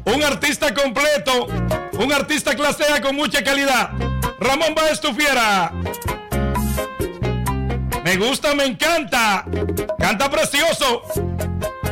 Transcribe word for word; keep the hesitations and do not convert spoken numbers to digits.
Un artista completo, un artista clase A con mucha calidad. Ramón Báez tu fiera. Me gusta, me encanta. Canta precioso.